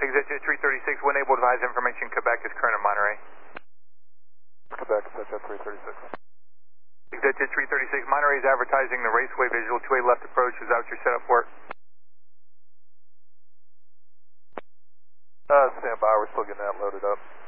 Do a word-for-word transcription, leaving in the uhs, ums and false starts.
Executive three thirty-six, when able to advise information, Quebec is current in Monterey. Quebec, Executive three thirty-six. Executive three thirty-six, Monterey is advertising the raceway visual, two A left approach. Is that what you're set up for? Uh, stand by, we're still getting that loaded up.